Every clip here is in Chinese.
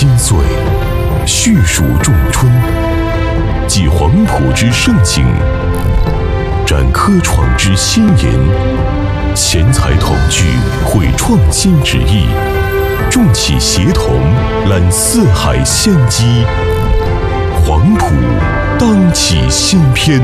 新岁，序属仲春，继黄埔之盛景，展科创之新颜，贤才统聚，绘创新旨意，众启协同，揽四海先机，黄埔当启新篇。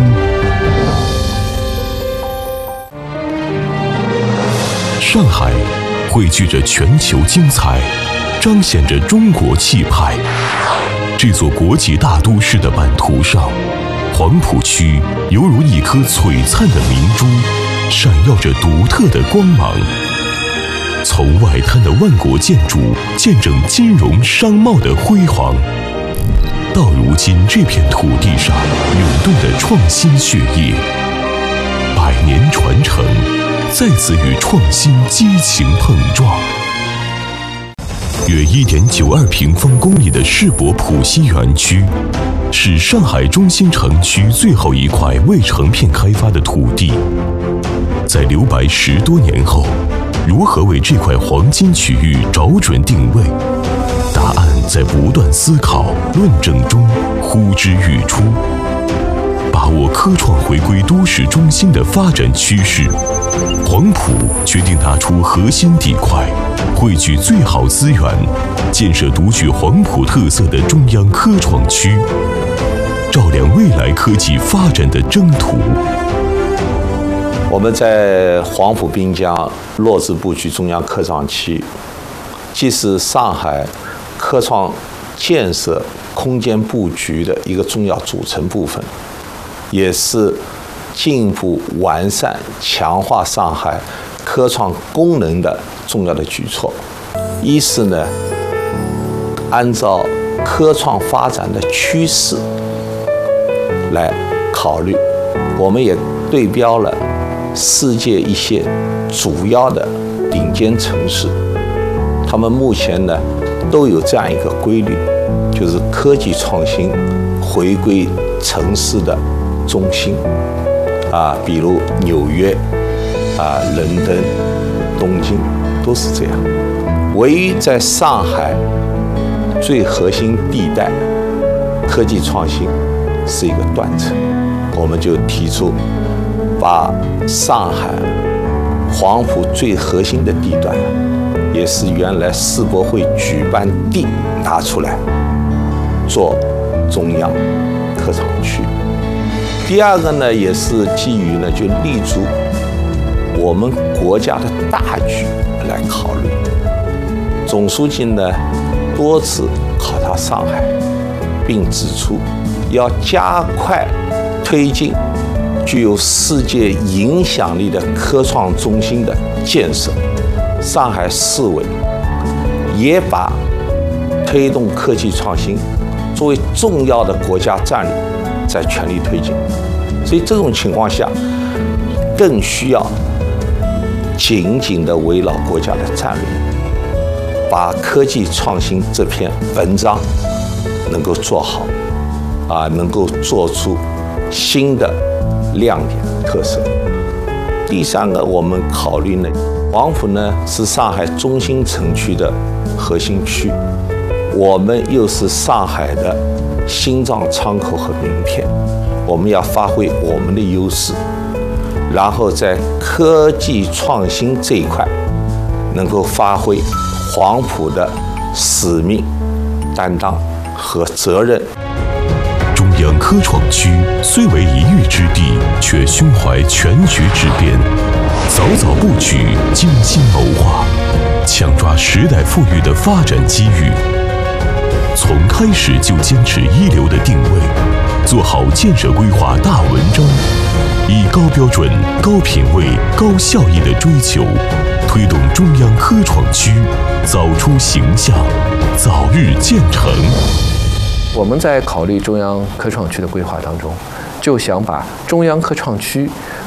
上海汇聚着全球精彩，彰显着中国气派。这座国际大都市的版图上，黄埔区犹如一颗璀璨的明珠，闪耀着独特的光芒。从外滩的万国建筑见证金融商贸的辉煌，到如今这片土地上涌动的创新血液，百年传承再次与创新激情碰撞。约1.92平方公里的世博浦西园区，是上海中心城区最后一块未成片开发的土地。在留白10多年后，如何为这块黄金区域找准定位？答案在不断思考、论证中呼之欲出。把握科创回归都市中心的发展趋势，黄埔决定拿出核心地块，汇聚最好资源，建设独具黄埔特色的中央科创区，照亮未来科技发展的征途。 我们在黄埔滨江落子布局中央科创区，既是上海科创建设空间布局的一个重要组成部分，也是进一步完善、强化上海科创功能的重要的举措。一是呢，按照科创发展的趋势来考虑，我们也对标了世界一些主要的顶尖城市，他们目前呢都有这样一个规律，就是科技创新回归城市的中心比如纽约伦敦、东京都是这样。唯一在上海最核心地带科技创新是一个断层，我们就提出把上海黄埔最核心的地段，也是原来世博会举办地拿出来做中央科创区。第二个呢，也是基于呢，就立足我们国家的大局来考虑。总书记呢多次考察上海，并指出要加快推进具有世界影响力的科创中心的建设。上海市委也把推动科技创新作为重要的国家战略，在全力推进。所以这种情况下，更需要紧紧地围绕国家的战略，把科技创新这篇文章能够做好，能够做出新的亮点特色。第三个，我们考虑呢，黄埔呢是上海中心城区的核心区，我们又是上海的心脏窗口和名片，我们要发挥我们的优势，然后在科技创新这一块能够发挥黄埔的使命、担当和责任。 中央科创区虽为一隅之地，却胸怀全局之变，早早布局，精心谋划，抢抓时代赋予的发展机遇。从开始就坚持一流的定位，做好建设规划大文章，以高标准、高品位、高效益的追求，推动中央科创区早出形象，早日建成。 我们在考虑中央科创区的规划当中，就想把中央科创区